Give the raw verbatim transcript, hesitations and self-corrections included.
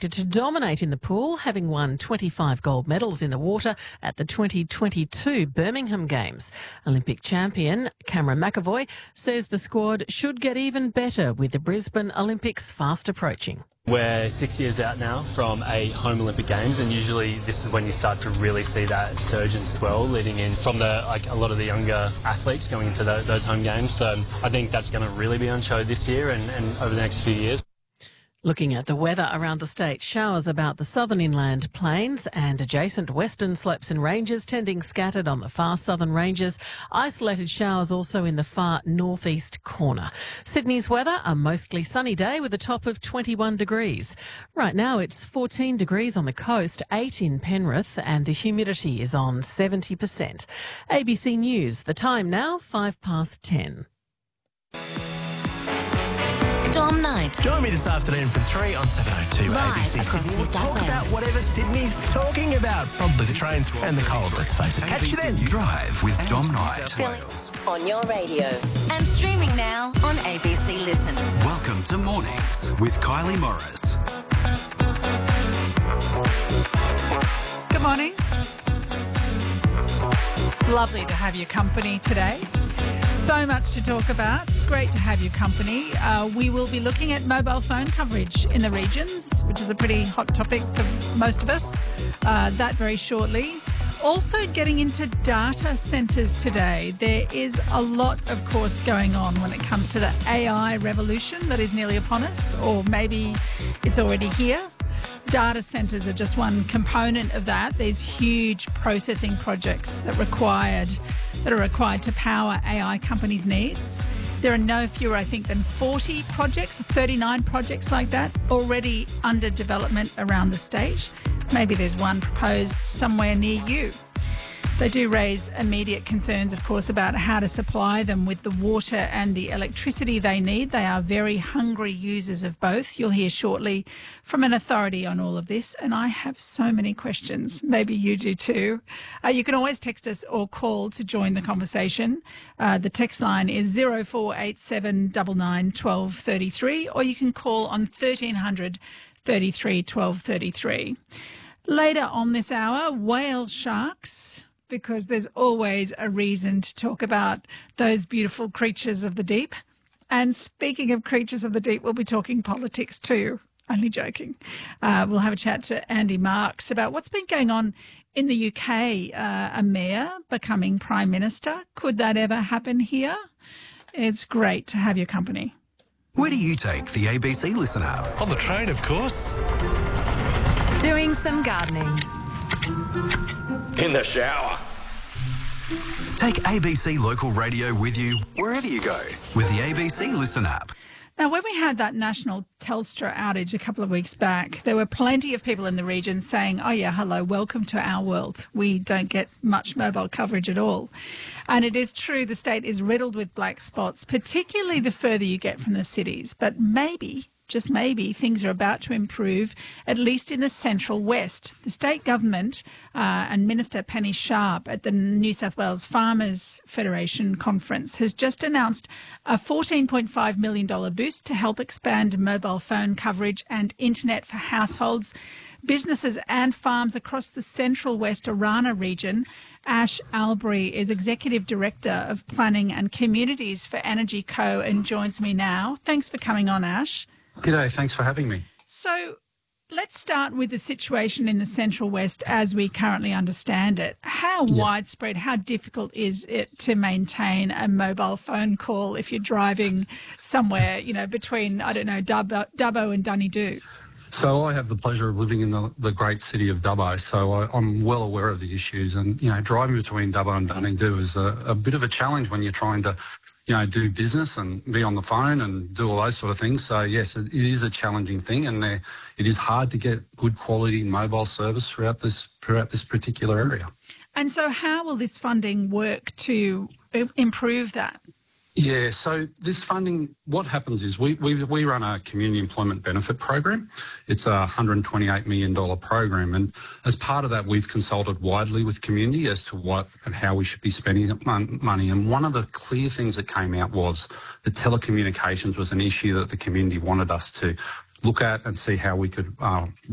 expected to dominate in the pool, having won twenty-five gold medals in the water at the twenty twenty-two Birmingham Games. Olympic champion Cameron McAvoy says the squad should get even better with the Brisbane Olympics fast approaching. We're six years out now from a home Olympic Games, and usually this is when you start to really see that surge and swell leading in from the like a lot of the younger athletes going into the, those home games. So I think that's going to really be on show this year and, and over the next few years. Looking at the weather around the state, showers about the southern inland plains and adjacent western slopes and ranges, tending scattered on the far southern ranges. Isolated showers also in the far northeast corner. Sydney's weather, a mostly sunny day with a top of twenty-one degrees. Right now it's fourteen degrees on the coast, eight in Penrith, and the humidity is on seventy percent. A B C News, the time now, five past ten. Dom Knight. Join me this afternoon from three on seven oh two A B C Sydney. We'll talk about whatever Sydney's talking about. Probably the trains and the cold, let's face it. Catch you then. Drive with Dom Knight. On your radio. And streaming now on A B C Listen. Welcome to Mornings with Kylie Morris. Good morning. Lovely to have your company today. So much to talk about. It's great to have your company. Uh, we will be looking at mobile phone coverage in the regions, which is a pretty hot topic for most of us. Uh, that very shortly. Also getting into data centres today. There is a lot, of course, going on when it comes to the A I revolution that is nearly upon us, or maybe it's already here. Data centres are just one component of that. There's huge processing projects that required that are required to power A I companies' needs. There are no fewer, I think, than forty projects, thirty-nine projects like that already under development around the state. Maybe there's one proposed somewhere near you. They do raise immediate concerns, of course, about how to supply them with the water and the electricity they need. They are very hungry users of both. You'll hear shortly from an authority on all of this, and I have so many questions. Maybe you do too. Uh, you can always text us or call to join the conversation. Uh, the text line is zero four eight seven nine nine one two three three, or you can call on thirteen hundred thirty-three twelve thirty-three. Later on this hour, whale sharks, because there's always a reason to talk about those beautiful creatures of the deep. And speaking of creatures of the deep, we'll be talking politics too. Only joking. Uh, we'll have a chat to Andy Marks about what's been going on in the U K. Uh, a mayor becoming Prime Minister. Could that ever happen here? It's great to have your company. Where do you take the A B C Listen app? On the train, of course. Doing some gardening. In the shower. Take A B C Local Radio with you wherever you go with the A B C Listen app. Now, when we had that national Telstra outage a couple of weeks back, there were plenty of people in the region saying, oh, yeah, hello, welcome to our world. We don't get much mobile coverage at all. And it is true the state is riddled with black spots, particularly the further you get from the cities. But maybe, just maybe, things are about to improve, at least in the central west. The state government uh, and Minister Penny Sharp at the New South Wales Farmers Federation conference has just announced a fourteen point five million dollars boost to help expand mobile phone coverage and internet for households, businesses and farms across the central west Orana region. Ash Albury is Executive Director of Planning and Communities for Energy Co and joins me now. Thanks for coming on, Ash. G'day, thanks for having me. So let's start with the situation in the Central West as we currently understand it. How yeah. widespread, how difficult is it to maintain a mobile phone call if you're driving somewhere, you know, between, I don't know, Dubbo, Dubbo and Dunedoo? So I have the pleasure of living in the, the great city of Dubbo, so I, I'm well aware of the issues. And, you know, driving between Dubbo and Dunedoo is a, a bit of a challenge when you're trying to, you know, do business and be on the phone and do all those sort of things. So, yes, it, it is a challenging thing, and there, it is hard to get good quality mobile service throughout this throughout this particular area. And so how will this funding work to improve that? Yeah, so this funding, what happens is we, we we run a community employment benefit program. It's a one hundred twenty-eight million dollars program, and as part of that, we've consulted widely with community as to what and how we should be spending money. And one of the clear things that came out was that telecommunications was an issue that the community wanted us to look at and see how we could uh,